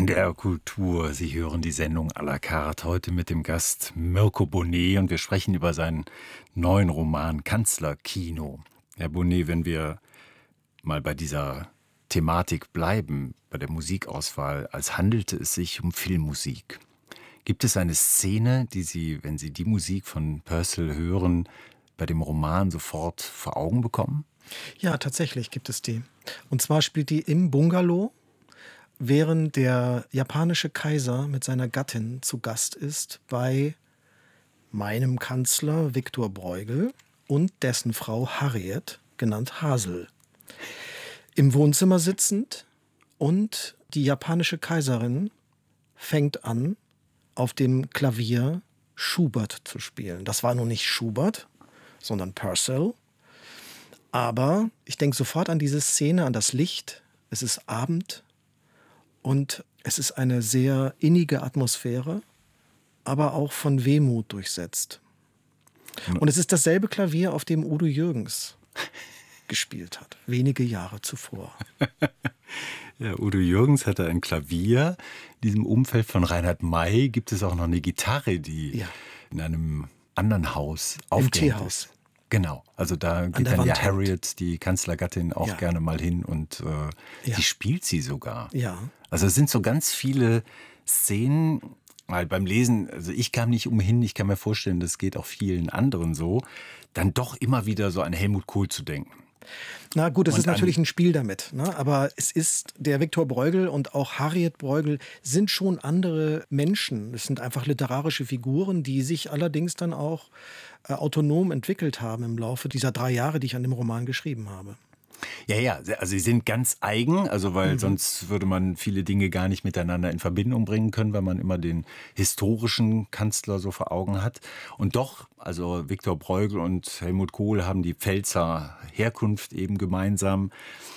NDR Kultur. Sie hören die Sendung à la carte heute mit dem Gast Mirko Bonet und wir sprechen über seinen neuen Roman Kanzlerkino. Herr Bonet, wenn wir mal bei dieser Thematik bleiben, bei der Musikauswahl, als handelte es sich um Filmmusik. Gibt es eine Szene, die Sie, wenn Sie die Musik von Purcell hören, bei dem Roman sofort vor Augen bekommen? Ja, tatsächlich gibt es die. Und zwar spielt die im Bungalow, während der japanische Kaiser mit seiner Gattin zu Gast ist bei meinem Kanzler Viktor Bruegel und dessen Frau Harriet, genannt Hasel. Im Wohnzimmer sitzend und die japanische Kaiserin fängt an, auf dem Klavier Schubert zu spielen. Das war nun nicht Schubert, sondern Purcell. Aber ich denke sofort an diese Szene, an das Licht. Es ist Abend und es ist eine sehr innige Atmosphäre, aber auch von Wehmut durchsetzt. Und es ist dasselbe Klavier, auf dem Udo Jürgens gespielt hat, wenige Jahre zuvor. Ja, Udo Jürgens hatte ein Klavier. In diesem Umfeld von Reinhard May gibt es auch noch eine Gitarre, die in einem anderen Haus aufgehängt ist. Genau, also da geht dann ja Harriet, die Kanzlergattin, auch gerne mal hin und die spielt sie sogar. Ja. Also es sind so ganz viele Szenen, weil beim Lesen, also ich kam nicht umhin, ich kann mir vorstellen, das geht auch vielen anderen so, dann doch immer wieder so an Helmut Kohl zu denken. Na gut, es ist natürlich ein Spiel damit, ne? Aber es ist, der Viktor Bruegel und auch Harriet Bruegel sind schon andere Menschen. Es sind einfach literarische Figuren, die sich allerdings dann auch autonom entwickelt haben im Laufe dieser 3 Jahre, die ich an dem Roman geschrieben habe. Ja, also sie sind ganz eigen, also weil sonst würde man viele Dinge gar nicht miteinander in Verbindung bringen können, weil man immer den historischen Kanzler so vor Augen hat. Und doch, also Viktor Bruegel und Helmut Kohl haben die Pfälzer Herkunft eben gemeinsam.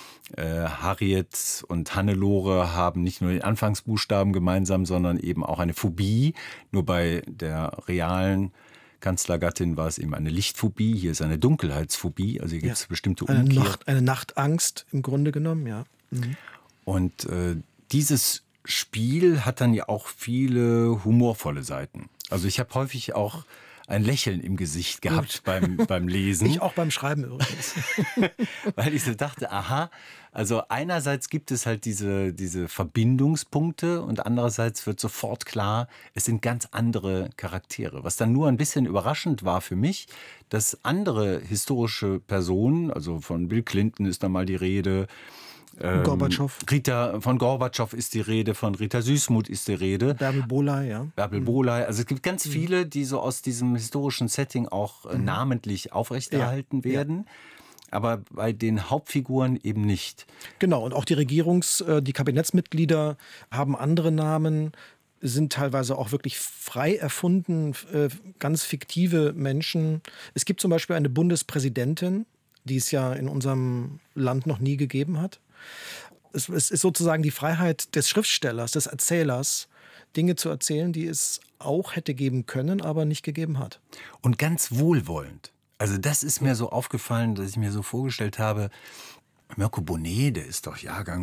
Harriet und Hannelore haben nicht nur den Anfangsbuchstaben gemeinsam, sondern eben auch eine Phobie. Nur bei der realen Kanzlergattin war es eben eine Lichtphobie, hier ist eine Dunkelheitsphobie, also hier gibt es bestimmte Umkehr. Eine Nachtangst im Grunde genommen, ja. Mhm. Und dieses Spiel hat dann ja auch viele humorvolle Seiten. Also ich habe häufig auch ein Lächeln im Gesicht gehabt beim Lesen. Ich auch beim Schreiben übrigens. Weil ich so dachte, aha, also einerseits gibt es halt diese Verbindungspunkte und andererseits wird sofort klar, es sind ganz andere Charaktere. Was dann nur ein bisschen überraschend war für mich, dass andere historische Personen, also von Bill Clinton ist da mal die Rede, Gorbatschow. Von Gorbatschow ist die Rede, von Rita Süßmuth ist die Rede. Bärbel Bohley, ja. Bärbel Bohley. Also es gibt ganz viele, die so aus diesem historischen Setting auch namentlich aufrechterhalten werden. Aber bei den Hauptfiguren eben nicht. Genau, und auch die Kabinettsmitglieder haben andere Namen, sind teilweise auch wirklich frei erfunden, ganz fiktive Menschen. Es gibt zum Beispiel eine Bundespräsidentin, die es ja in unserem Land noch nie gegeben hat. Es ist sozusagen die Freiheit des Schriftstellers, des Erzählers, Dinge zu erzählen, die es auch hätte geben können, aber nicht gegeben hat. Und ganz wohlwollend. Also das ist mir so aufgefallen, dass ich mir so vorgestellt habe, Mirko Bonet, der ist doch Jahrgang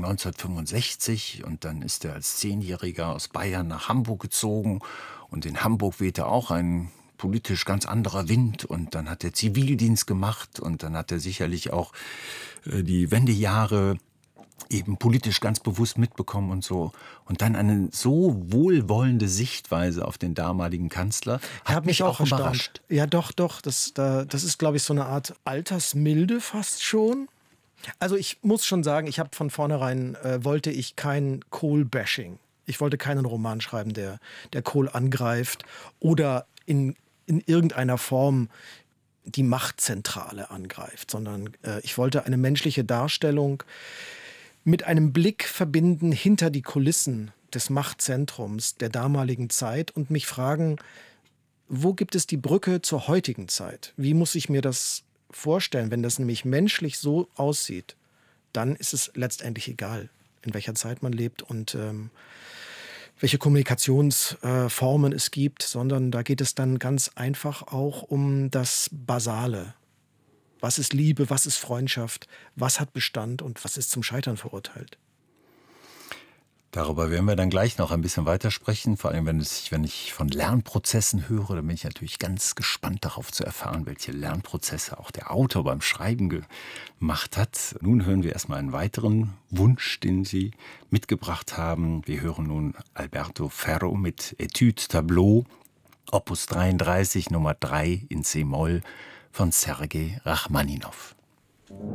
1965 und dann ist er als 10-Jähriger aus Bayern nach Hamburg gezogen und in Hamburg wehte auch ein politisch ganz anderer Wind und dann hat er Zivildienst gemacht und dann hat er sicherlich auch die Wendejahre eben politisch ganz bewusst mitbekommen und so. Und dann eine so wohlwollende Sichtweise auf den damaligen Kanzler hat mich auch überrascht. Ja, doch. Das ist, glaube ich, so eine Art Altersmilde fast schon. Also ich muss schon sagen, ich habe von vornherein, wollte ich kein Kohl-Bashing. Ich wollte keinen Roman schreiben, der Kohl angreift oder in irgendeiner Form die Machtzentrale angreift, sondern ich wollte eine menschliche Darstellung mit einem Blick verbinden hinter die Kulissen des Machtzentrums der damaligen Zeit und mich fragen, wo gibt es die Brücke zur heutigen Zeit? Wie muss ich mir das vorstellen? Wenn das nämlich menschlich so aussieht, dann ist es letztendlich egal, in welcher Zeit man lebt und welche Kommunikationsformen es gibt, sondern da geht es dann ganz einfach auch um das Basale. Was ist Liebe, was ist Freundschaft, was hat Bestand und was ist zum Scheitern verurteilt? Darüber werden wir dann gleich noch ein bisschen weitersprechen. Vor allem, wenn ich von Lernprozessen höre, dann bin ich natürlich ganz gespannt darauf zu erfahren, welche Lernprozesse auch der Autor beim Schreiben gemacht hat. Nun hören wir erstmal einen weiteren Wunsch, den Sie mitgebracht haben. Wir hören nun Alberto Ferro mit Etude Tableau, Opus 33, Nummer 3 in C-Moll von Sergei Rachmaninow.